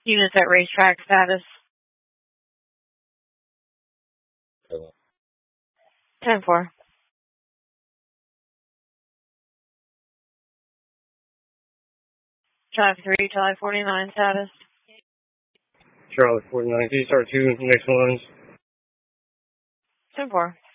Units at racetrack status. 10-4. Drive 3, July 49 status. Charlie 49, can you start 2 next ones? 10-4.